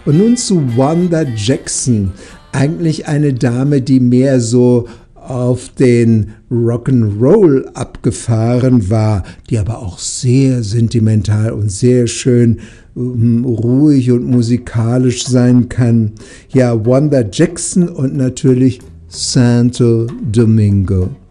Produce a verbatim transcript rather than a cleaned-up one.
Und nun zu Wanda Jackson. Eigentlich eine Dame, die mehr so auf den Rock'n'Roll abgefahren war, die aber auch sehr sentimental und sehr schön um, ruhig und musikalisch sein kann. Ja, Wanda Jackson und natürlich Santo Domingo.